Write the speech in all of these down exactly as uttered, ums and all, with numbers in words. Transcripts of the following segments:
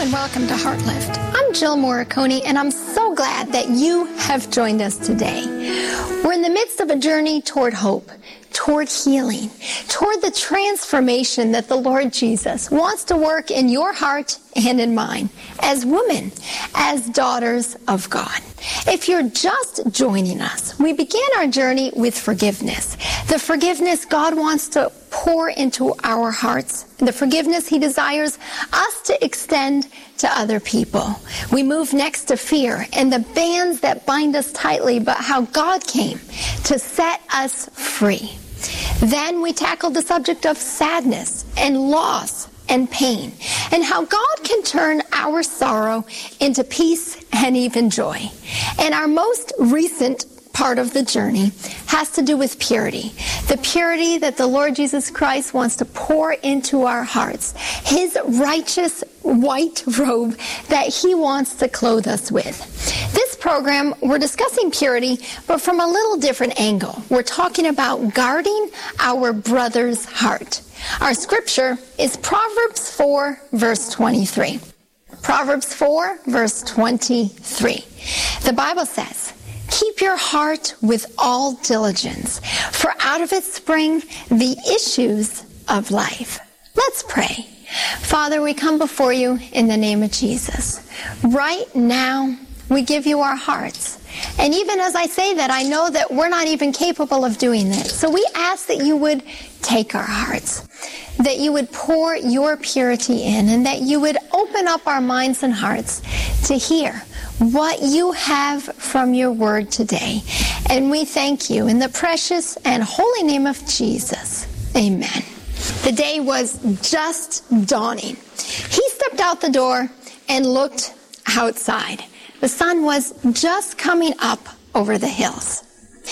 and welcome to Heartlift. I'm Jill Morricone, and I'm so glad that you have joined us today. We're in the midst of a journey toward hope, toward healing, toward the transformation that the Lord Jesus wants to work in your heart and in mine as women, as daughters of God. If you're just joining us, we began our journey with forgiveness. The forgiveness God wants to pour into our hearts, the forgiveness He desires us to extend to other people. We move next to fear and the bands that bind us tightly, but how God came to set us free. Then we tackled the subject of sadness and loss and pain, and how God can turn our sorrow into peace and even joy. And our most recent part of the journey has to do with purity. The purity that the Lord Jesus Christ wants to pour into our hearts. His righteous white robe that He wants to clothe us with. This program, we're discussing purity, but from a little different angle. We're talking about guarding our brother's heart. Our scripture is Proverbs four, verse twenty-three. Proverbs four, verse twenty-three. The Bible says, "Keep your heart with all diligence, for out of it spring the issues of life." Let's pray. Father, we come before you in the name of Jesus. Right now, we give you our hearts. And even as I say that, I know that we're not even capable of doing this. So we ask that you would take our hearts, that you would pour your purity in, and that you would open up our minds and hearts to hear what you have from your word today. And we thank you in the precious and holy name of Jesus. Amen. The day was just dawning. He stepped out the door and looked outside. The sun was just coming up over the hills.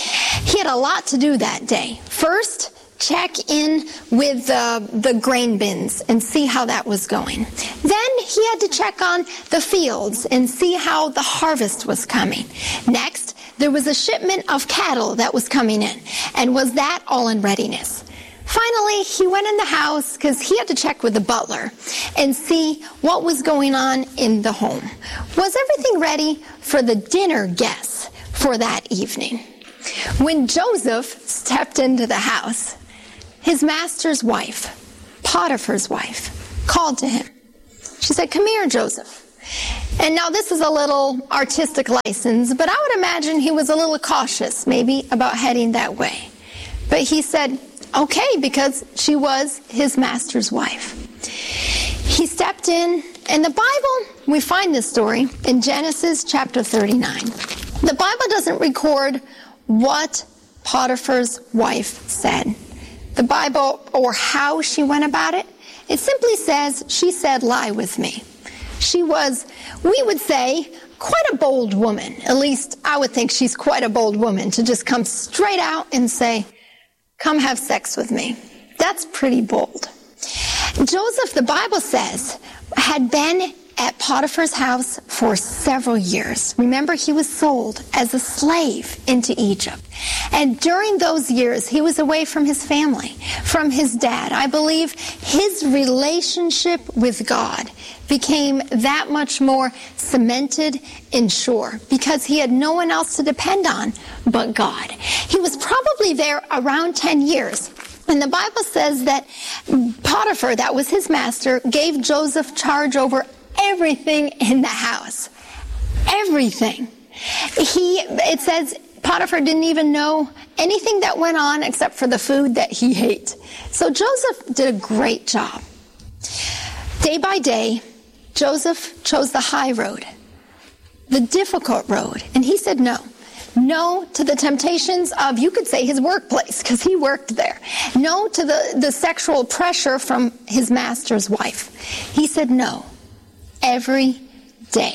He had a lot to do that day. First, check in with uh, the grain bins and see how that was going. Then he had to check on the fields and see how the harvest was coming. Next, there was a shipment of cattle that was coming in. And was that all in readiness? Finally, he went in the house because he had to check with the butler and see what was going on in the home. Was everything ready for the dinner guests for that evening? When Joseph stepped into the house, his master's wife, Potiphar's wife, called to him. She said, "Come here, Joseph." And now this is a little artistic license, but I would imagine he was a little cautious maybe about heading that way. But he said, okay, because she was his master's wife. He stepped in, and the Bible, we find this story in Genesis chapter thirty-nine. The Bible doesn't record what Potiphar's wife said. The Bible, or how she went about it, it simply says, she said, "Lie with me." She was, we would say, quite a bold woman. At least I would think she's quite a bold woman to just come straight out and say, "Come have sex with me." That's pretty bold. Joseph, the Bible says, had been at Potiphar's house for several years. Remember, he was sold as a slave into Egypt. And during those years, he was away from his family, from his dad. I believe his relationship with God became that much more cemented and sure because he had no one else to depend on but God. He was probably there around ten years. And the Bible says that Potiphar, that was his master, gave Joseph charge over everything in the house. Everything. He, it says Potiphar didn't even know anything that went on except for the food that he ate. So Joseph did a great job. Day by day, Joseph chose the high road, the difficult road. And he said no. No to the temptations of, you could say, his workplace, because he worked there. No to the, the sexual pressure from his master's wife. He said no every day.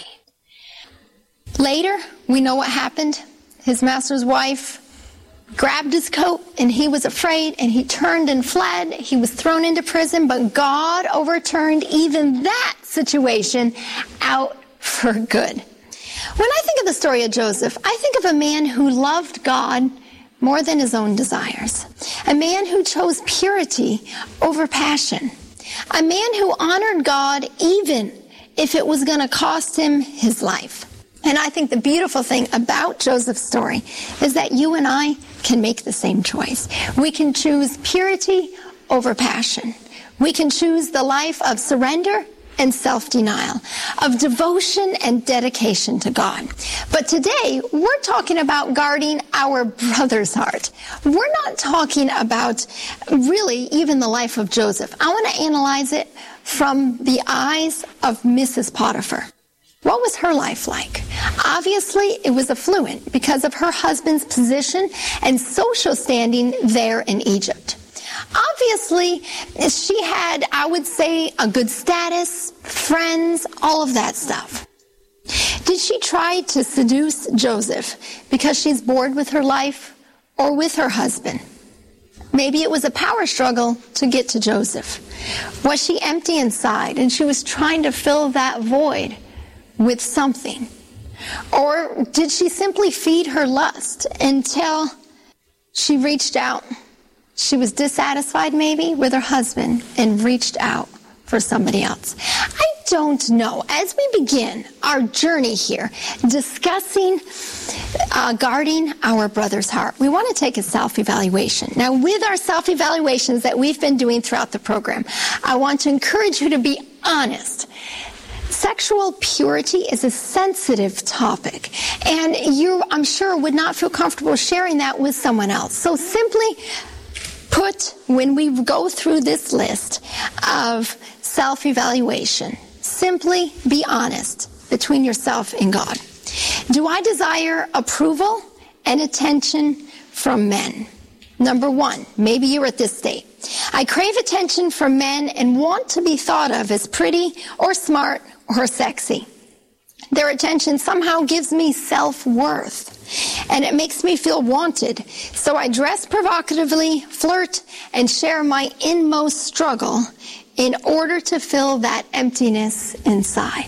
Later, we know what happened. His master's wife grabbed his coat, and he was afraid, and he turned and fled. He was thrown into prison, but God overturned even that situation out for good. When I think of the story of Joseph, I think of a man who loved God more than his own desires. A man who chose purity over passion. A man who honored God even if it was going to cost him his life. And I think the beautiful thing about Joseph's story is that you and I can make the same choice. We can choose purity over passion. We can choose the life of surrender and self-denial, of devotion and dedication to God. But today, we're talking about guarding our brother's heart. We're not talking about really even the life of Joseph. I want to analyze it from the eyes of Missus Potiphar. What was her life like? Obviously, it was affluent because of her husband's position and social standing there in Egypt. Obviously, she had, I would say, a good status, friends, all of that stuff. Did she try to seduce Joseph because she's bored with her life or with her husband? Maybe it was a power struggle to get to Joseph. Was she empty inside and she was trying to fill that void with something? Or did she simply feed her lust until she reached out? She was dissatisfied maybe with her husband and reached out for somebody else. I don't know. As we begin our journey here, discussing uh, guarding our brother's heart, we want to take a self-evaluation. Now, with our self-evaluations that we've been doing throughout the program, I want to encourage you to be honest. Sexual purity is a sensitive topic, and you, I'm sure, would not feel comfortable sharing that with someone else. So simply put, when we go through this list of self-evaluation, simply be honest between yourself and God. Do I desire approval and attention from men? Number one, maybe you're at this state. I crave attention from men and want to be thought of as pretty or smart or sexy. Their attention somehow gives me self-worth, and it makes me feel wanted. So I dress provocatively, flirt, and share my inmost struggle in order to fill that emptiness inside.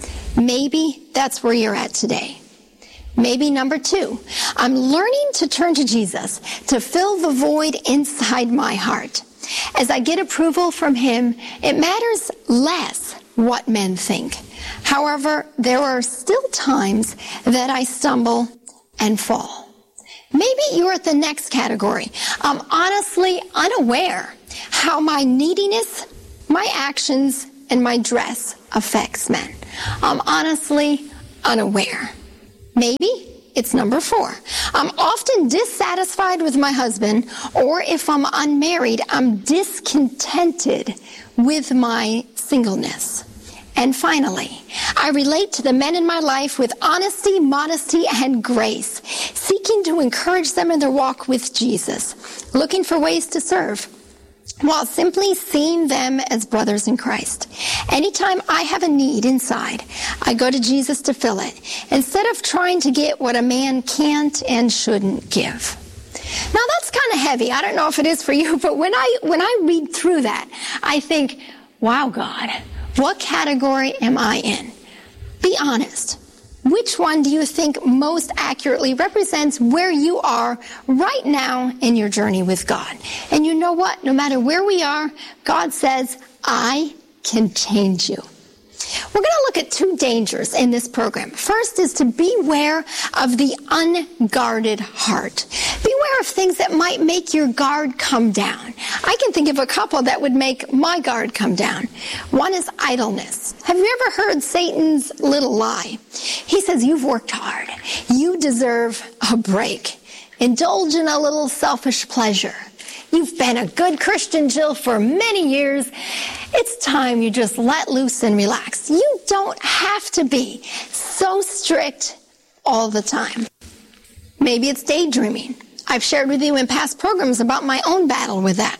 Maybe that's where you're at today. Maybe number two, I'm learning to turn to Jesus to fill the void inside my heart. As I get approval from him, it matters less what men think. However, there are still times that I stumble and fall. Maybe you're at the next category. I'm honestly unaware how my neediness, my actions, and my dress affects men. I'm honestly unaware. Maybe it's number four. I'm often dissatisfied with my husband, or if I'm unmarried, I'm discontented with my singleness. And finally, I relate to the men in my life with honesty, modesty, and grace, seeking to encourage them in their walk with Jesus, looking for ways to serve, while simply seeing them as brothers in Christ. Anytime I have a need inside, I go to Jesus to fill it, instead of trying to get what a man can't and shouldn't give. Now that's kind of heavy. I don't know if it is for you, but when I when I read through that, I think, wow, God, what category am I in? Be honest. Which one do you think most accurately represents where you are right now in your journey with God? And you know what? No matter where we are, God says, I can change you. We're going to look at two dangers in this program. First is to beware of the unguarded heart. Beware of things that might make your guard come down. I can think of a couple that would make my guard come down. One is idleness. Have you ever heard Satan's little lie? He says, you've worked hard. You deserve a break. Indulge in a little selfish pleasure. You've been a good Christian, Jill, for many years. It's time you just let loose and relax. You don't have to be so strict all the time. Maybe it's daydreaming. I've shared with you in past programs about my own battle with that.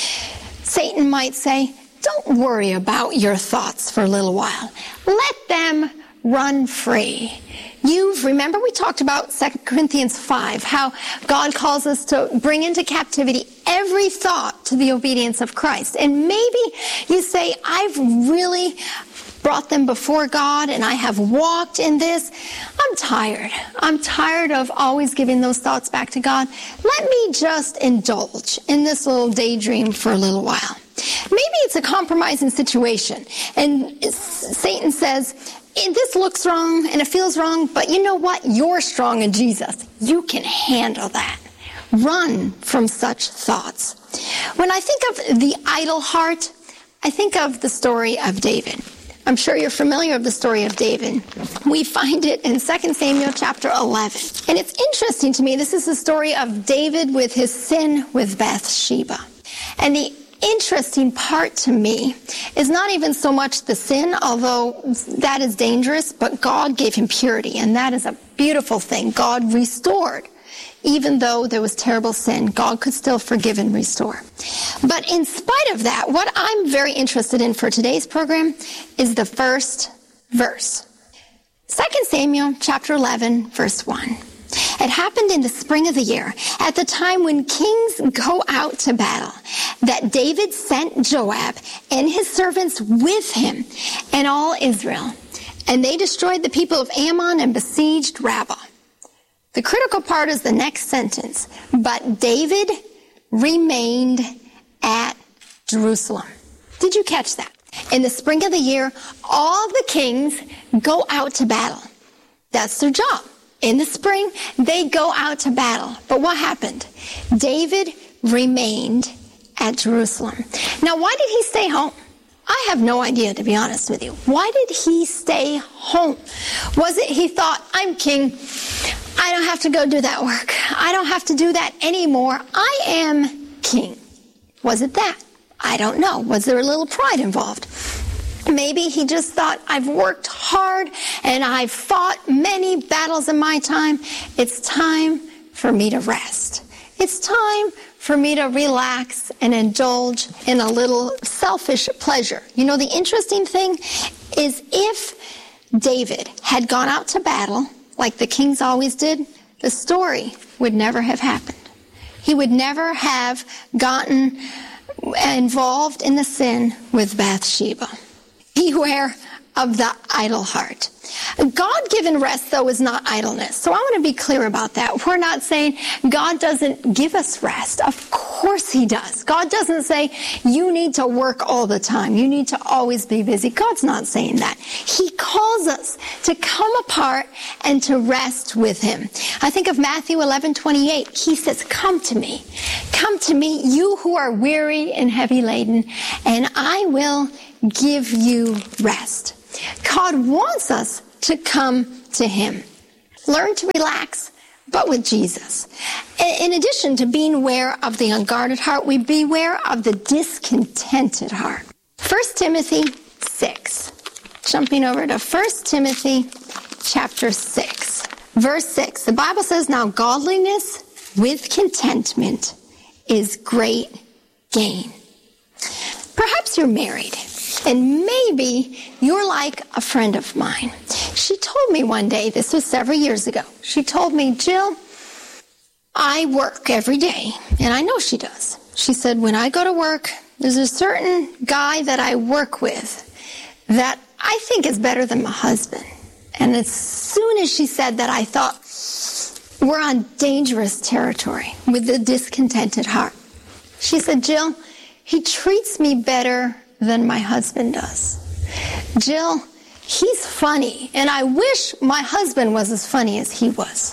Satan might say, don't worry about your thoughts for a little while. Let them run free. You've, remember we talked about Second Corinthians five, how God calls us to bring into captivity every thought to the obedience of Christ. And maybe you say, I've really brought them before God and I have walked in this. I'm tired. I'm tired of always giving those thoughts back to God. Let me just indulge in this little daydream for a little while. Maybe it's a compromising situation, and Satan says, this looks wrong and it feels wrong, but you know what? You're strong in Jesus. You can handle that. Run from such thoughts. When I think of the idle heart, I think of the story of David. I'm sure you're familiar with the story of David. We find it in Second Samuel chapter eleven. And it's interesting to me, this is the story of David with his sin with Bathsheba. And the interesting part to me is not even so much the sin, although that is dangerous, but God gave him purity, and that is a beautiful thing. God restored. Even though there was terrible sin, God could still forgive and restore. But in spite of that, what I'm very interested in for today's program is the first verse. Second Samuel chapter eleven, verse one. It happened in the spring of the year, at the time when kings go out to battle, that David sent Joab and his servants with him and all Israel. And they destroyed the people of Ammon and besieged Rabbah. The critical part is the next sentence. But David remained at Jerusalem. Did you catch that? In the spring of the year, all the kings go out to battle. That's their job. In the spring, they go out to battle. But what happened? David remained at Jerusalem. Now, why did he stay home? I have no idea, to be honest with you. Why did he stay home? Was it he thought, I'm king, I don't have to go do that work. I don't have to do that anymore. I am king. Was it that? I don't know. Was there a little pride involved? Maybe he just thought, I've worked hard and I've fought many battles in my time. It's time for me to rest. It's time for me to relax and indulge in a little selfish pleasure. You know, the interesting thing is if David had gone out to battle, like the kings always did, the story would never have happened. He would never have gotten involved in the sin with Bathsheba. Beware of the idle heart. God-given rest, though, is not idleness. So I want to be clear about that. We're not saying God doesn't give us rest. Of course he does. God doesn't say you need to work all the time. You need to always be busy. God's not saying that. He calls us to come apart and to rest with him. I think of Matthew eleven twenty-eight. He says, come to me. Come to me, you who are weary and heavy laden, and I will give you rest. God wants us to come to him. Learn to relax, but with Jesus. In addition to being aware of the unguarded heart, we beware of the discontented heart. First Timothy six. Jumping over to First Timothy chapter six. Verse six. The Bible says, now godliness with contentment is great gain. Perhaps you're married. And maybe you're like a friend of mine. She told me one day, this was several years ago, she told me, Jill, I work every day, and I know she does. She said, when I go to work, there's a certain guy that I work with that I think is better than my husband. And as soon as she said that, I thought, we're on dangerous territory with the discontented heart. She said, Jill, he treats me better than my husband does. Jill, he's funny, and I wish my husband was as funny as he was.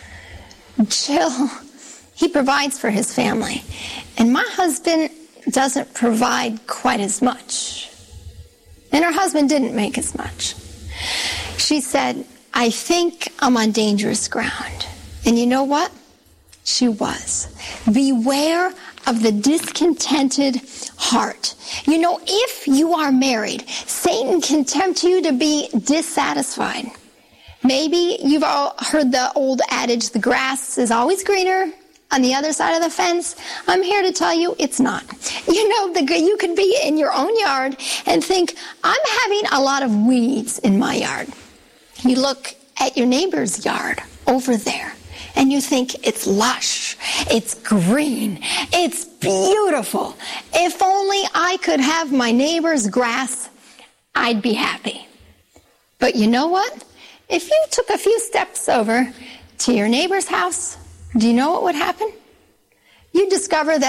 Jill, he provides for his family, and my husband doesn't provide quite as much. And her husband didn't make as much. She said, I think I'm on dangerous ground. And you know what? She was. Beware of the discontented heart. You know, if you are married, Satan can tempt you to be dissatisfied. Maybe you've all heard the old adage, the grass is always greener on the other side of the fence. I'm here to tell you it's not. You know, the, you could be in your own yard and think, I'm having a lot of weeds in my yard. You look at your neighbor's yard over there, and you think it's lush, it's green, it's beautiful. If only I could have my neighbor's grass, I'd be happy. But you know what? If you took a few steps over to your neighbor's house, do you know what would happen? You'd discover that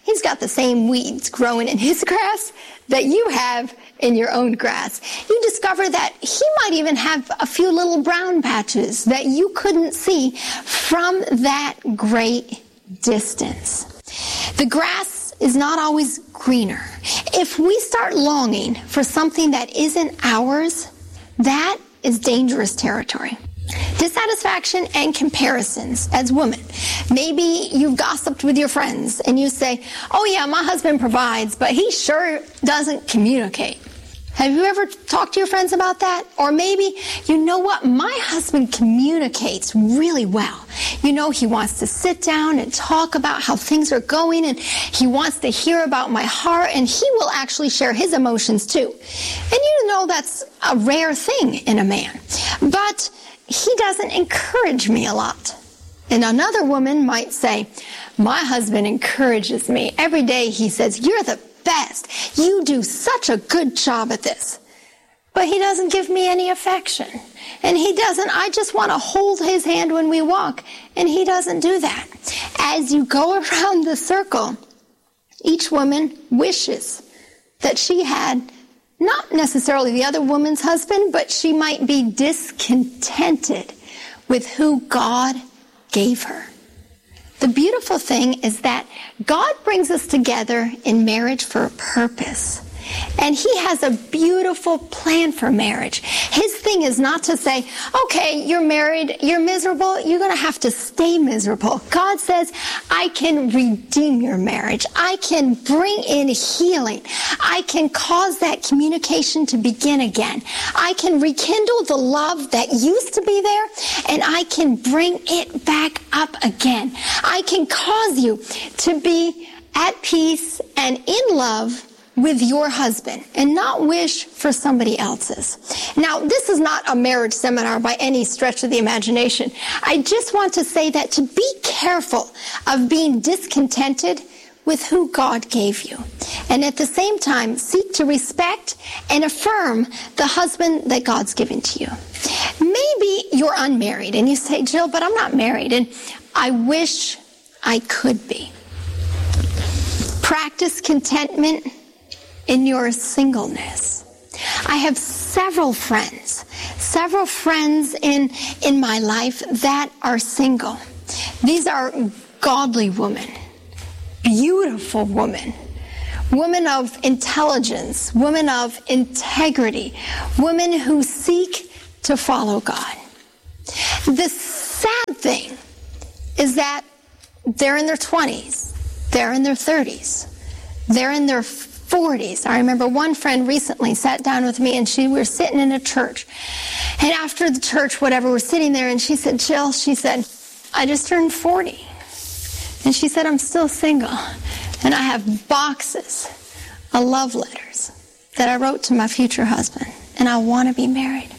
he's got the same weeds growing in his grass that you have in your own grass. You discover that he might even have a few little brown patches that you couldn't see from that great distance. The grass is not always greener. If we start longing for something that isn't ours, that is dangerous territory. Dissatisfaction and comparisons as women. Maybe you've gossiped with your friends and you say, oh yeah, my husband provides, but he sure doesn't communicate. Have you ever talked to your friends about that? Or maybe, you know what, my husband communicates really well. You know, he wants to sit down and talk about how things are going, and he wants to hear about my heart, and he will actually share his emotions too. And you know that's a rare thing in a man. But he doesn't encourage me a lot. And another woman might say, my husband encourages me. Every day he says, you're the best. You do such a good job at this. But he doesn't give me any affection. And he doesn't, I just want to hold his hand when we walk. And he doesn't do that. As you go around the circle, each woman wishes that she had not necessarily the other woman's husband, but she might be discontented with who God gave her. The beautiful thing is that God brings us together in marriage for a purpose. And he has a beautiful plan for marriage. His thing is not to say, okay, you're married, you're miserable, you're going to have to stay miserable. God says, I can redeem your marriage. I can bring in healing. I can cause that communication to begin again. I can rekindle the love that used to be there, and I can bring it back up again. I can cause you to be at peace and in love with your husband and not wish for somebody else's. Now, this is not a marriage seminar by any stretch of the imagination. I just want to say that to be careful of being discontented with who God gave you. And at the same time, seek to respect and affirm the husband that God's given to you. Maybe you're unmarried and you say, Jill, but I'm not married and I wish I could be. Practice contentment in your singleness. I have several friends, several friends in, in my life that are single. These are godly women, beautiful women, women of intelligence, women of integrity, women who seek to follow God. The sad thing is that they're in their twenties, they're in their thirties, they're in their forties. I remember one friend recently sat down with me and she we were sitting in a church. And after the church, whatever, we're sitting there and she said, Jill, she said, I just turned forty. And she said, I'm still single. And I have boxes of love letters that I wrote to my future husband. And I want to be married.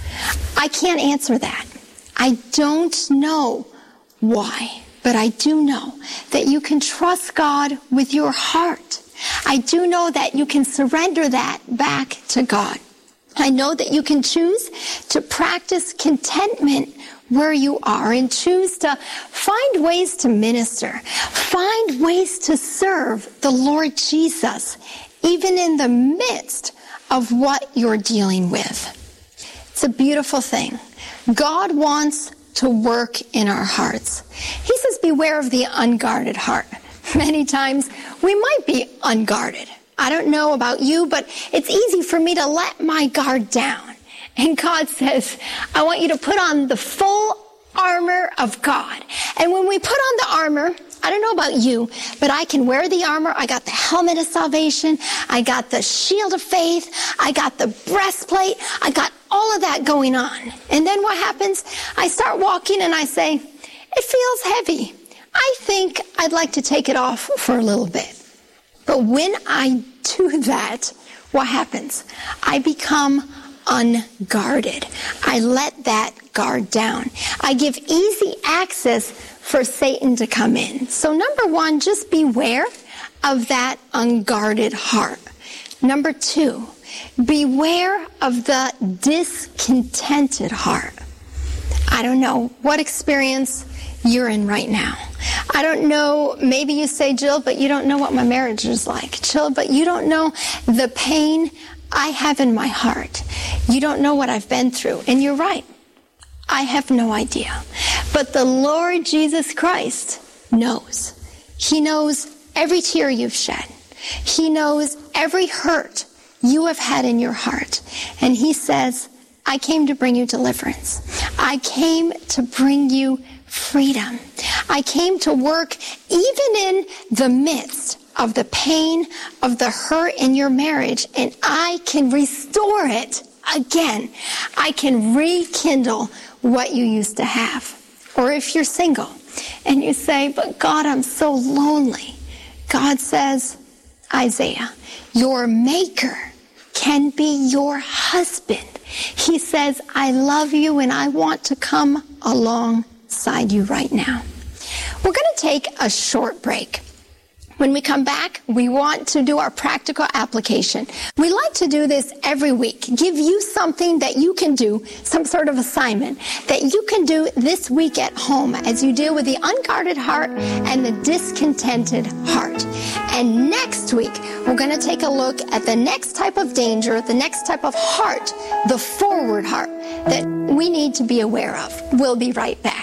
I can't answer that. I don't know why. But I do know that you can trust God with your heart. I do know that you can surrender that back to God. I know that you can choose to practice contentment where you are and choose to find ways to minister, find ways to serve the Lord Jesus, even in the midst of what you're dealing with. It's a beautiful thing. God wants to work in our hearts. He says, beware of the unguarded heart. Many times we might be unguarded. I don't know about you, but it's easy for me to let my guard down. And God says, I want you to put on the full armor of God. And when we put on the armor, I don't know about you, but I can wear the armor. I got the helmet of salvation. I got the shield of faith. I got the breastplate. I got all of that going on. And then what happens? I start walking and I say, it feels heavy. I think I'd like to take it off for a little bit. But when I do that, what happens? I become unguarded. I let that guard down. I give easy access for Satan to come in. So number one, just beware of that unguarded heart. Number two, beware of the discontented heart. I don't know what experience you're in right now. I don't know, maybe you say, Jill, but you don't know what my marriage is like. Jill, but you don't know the pain I have in my heart. You don't know what I've been through. And you're right. I have no idea. But the Lord Jesus Christ knows. He knows every tear you've shed. He knows every hurt you have had in your heart. And he says, I came to bring you deliverance. I came to bring you freedom. I came to work even in the midst of the pain, of the hurt in your marriage, and I can restore it again. I can rekindle what you used to have. Or if you're single and you say, but God, I'm so lonely. God says, Isaiah, your maker can be your husband. He says, I love you and I want to come alongside you right now. We're going to take a short break. When we come back, we want to do our practical application. We like to do this every week. Give you something that you can do, some sort of assignment that you can do this week at home as you deal with the unguarded heart and the discontented heart. And next week, we're going to take a look at the next type of danger, the next type of heart, the forward heart, that we need to be aware of. We'll be right back.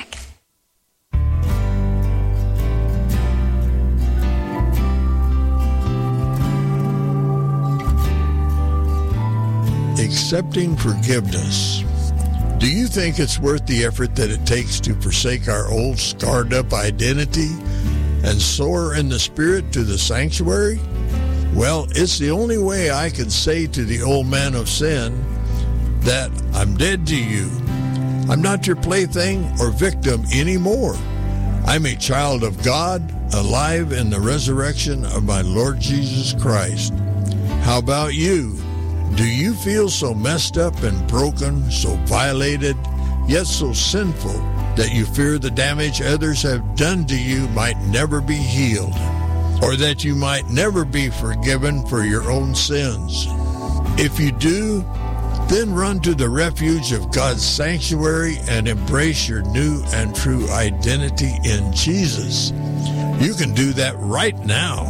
Accepting forgiveness. Do you think it's worth the effort that it takes to forsake our old scarred up identity and soar in the spirit to the sanctuary? Well, it's the only way I can say to the old man of sin that I'm dead to you. I'm not your plaything or victim anymore. I'm a child of God, alive in the resurrection of my Lord Jesus Christ. How about you? Do you feel so messed up and broken, so violated, yet so sinful that you fear the damage others have done to you might never be healed, or that you might never be forgiven for your own sins? If you do, then run to the refuge of God's sanctuary and embrace your new and true identity in Jesus. You can do that right now.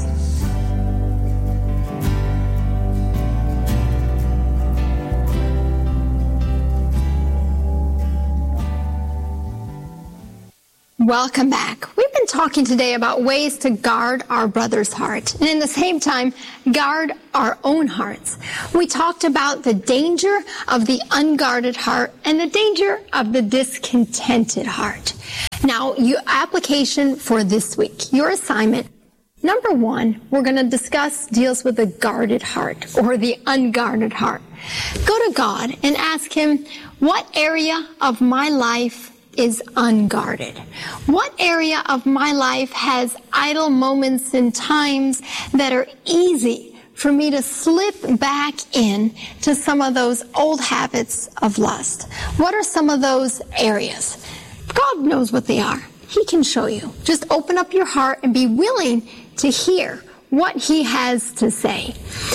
Welcome back. We've been talking today about ways to guard our brother's heart and in the same time guard our own hearts. We talked about the danger of the unguarded heart and the danger of the discontented heart. Now, your application for this week, your assignment, number one, we're going to discuss deals with the guarded heart or the unguarded heart. Go to God and ask him, what area of my life is unguarded? What area of my life has idle moments and times that are easy for me to slip back in to some of those old habits of lust? What are some of those areas? God knows what they are. He can show you. Just open up your heart and be willing to hear what he has to say.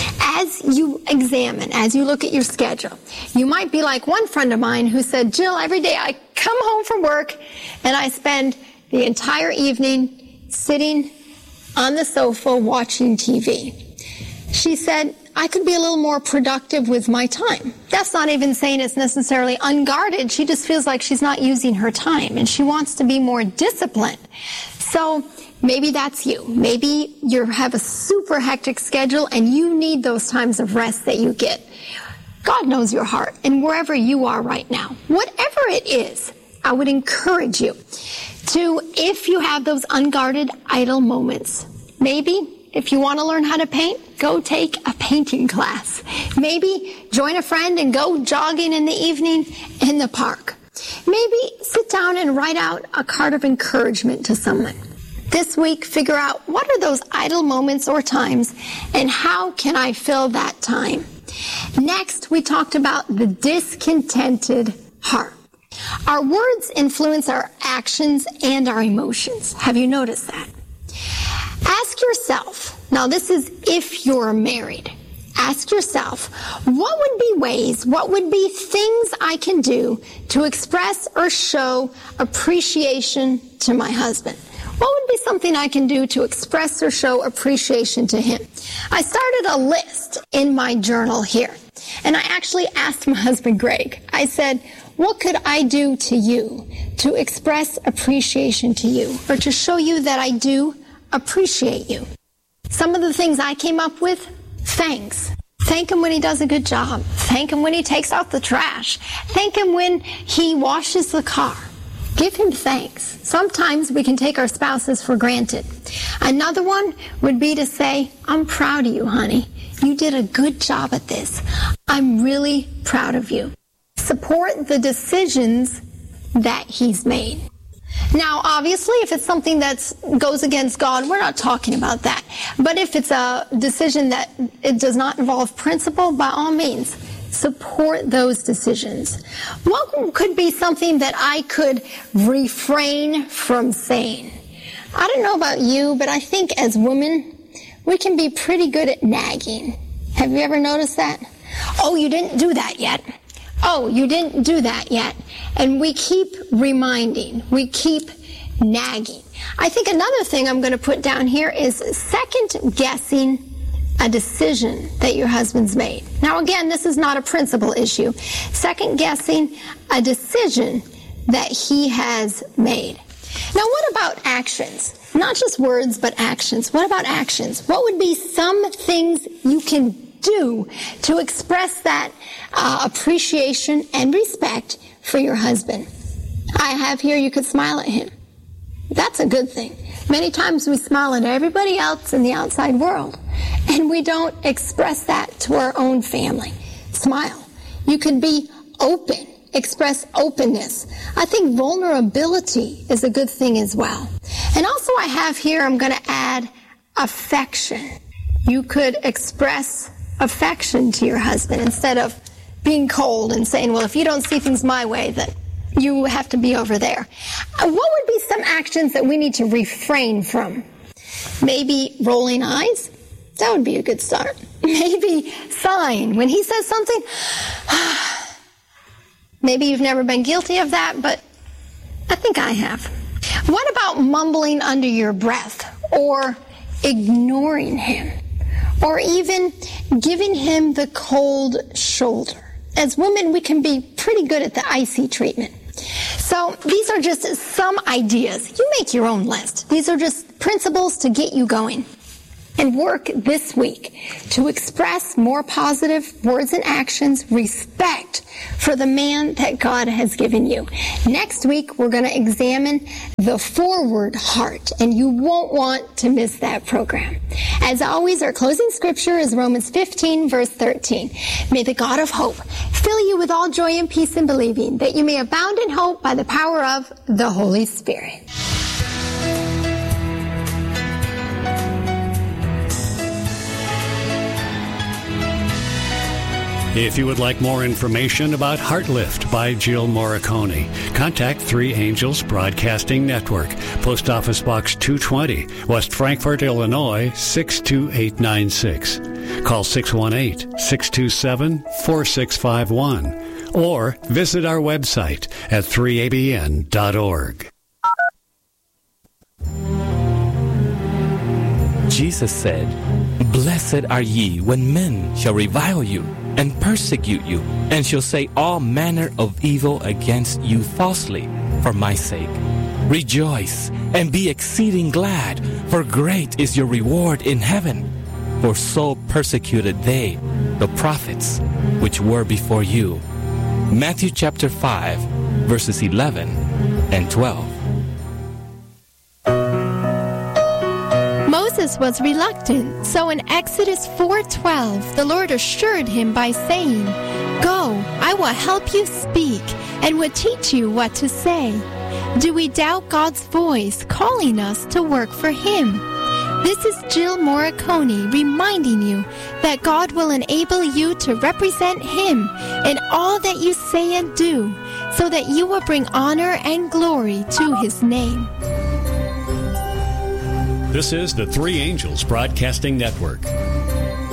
As you examine, as you look at your schedule, you might be like one friend of mine who said, Jill, every day I come home from work and I spend the entire evening sitting on the sofa watching T V. She said, I could be a little more productive with my time. That's not even saying it's necessarily unguarded. She just feels like she's not using her time and she wants to be more disciplined. So maybe that's you. Maybe you have a super hectic schedule and you need those times of rest that you get. God knows your heart and wherever you are right now, whatever it is, I would encourage you to, if you have those unguarded idle moments, maybe if you want to learn how to paint, go take a painting class. Maybe join a friend and go jogging in the evening in the park. Maybe sit down and write out a card of encouragement to someone. This week, figure out what are those idle moments or times and how can I fill that time. Next, we talked about the discontented heart. Our words influence our actions and our emotions. Have you noticed that? Ask yourself, now this is if you're married, ask yourself, what would be ways, what would be things I can do to express or show appreciation to my husband? What would be something I can do to express or show appreciation to him? I started a list in my journal here, and I actually asked my husband, Greg. I said, what could I do to you to express appreciation to you, or to show you that I do appreciate you? Some of the things I came up with: thanks. Thank him when he does a good job. Thank him when he takes out the trash. Thank him when he washes the car. Give him thanks. Sometimes we can take our spouses for granted. Another one would be to say, I'm proud of you, honey. You did a good job at this. I'm really proud of you. Support the decisions that he's made. Now, obviously, if it's something that goes against God, we're not talking about that. But if it's a decision that it does not involve principle, by all means, support those decisions. What could be something that I could refrain from saying? I don't know about you, but I think as women, we can be pretty good at nagging. Have you ever noticed that? Oh, you didn't do that yet. Oh, you didn't do that yet. And we keep reminding. We keep nagging. I think another thing I'm going to put down here is second guessing a decision that your husband's made. Now, again, this is not a principle issue. Second guessing a decision that he has made. Now, what about actions? Not just words, but actions. What about actions? What would be some things you can do to express that uh, appreciation and respect for your husband? I have here, you could smile at him. That's a good thing. Many times we smile at everybody else in the outside world, and we don't express that to our own family. Smile. You can be open. Express openness. I think vulnerability is a good thing as well. And also I have here, I'm going to add affection. You could express affection to your husband instead of being cold and saying, well, if you don't see things my way, then you have to be over there. What would be some actions that we need to refrain from? Maybe rolling eyes. That would be a good start. Maybe sighing. When he says something, maybe you've never been guilty of that, but I think I have. What about mumbling under your breath, or ignoring him, or even giving him the cold shoulder? As women, we can be pretty good at the icy treatment. So these are just some ideas. You make your own list. These are just principles to get you going. And work this week to express more positive words and actions, respect for the man that God has given you. Next week, we're going to examine the forward heart, and you won't want to miss that program. As always, our closing scripture is Romans fifteen, verse thirteen. May the God of hope fill you with all joy and peace in believing, that you may abound in hope by the power of the Holy Spirit. If you would like more information about Heartlift by Jill Morricone, contact Three Angels Broadcasting Network, Post Office Box two twenty, West Frankfort, Illinois, six two eight nine six. Call six one eight, six two seven, four six five one or visit our website at three a b n dot org. Jesus said, "Blessed are ye when men shall revile you and persecute you, and shall say all manner of evil against you falsely for my sake. Rejoice and be exceeding glad, for great is your reward in heaven. For so persecuted they the prophets which were before you." Matthew chapter five, verses eleven and twelve. Moses was reluctant, so in Exodus four twelve, the Lord assured him by saying, "Go, I will help you speak and will teach you what to say." Do we doubt God's voice calling us to work for Him? This is Jill Morricone reminding you that God will enable you to represent Him in all that you say and do, so that you will bring honor and glory to His name. This is the Three Angels Broadcasting Network.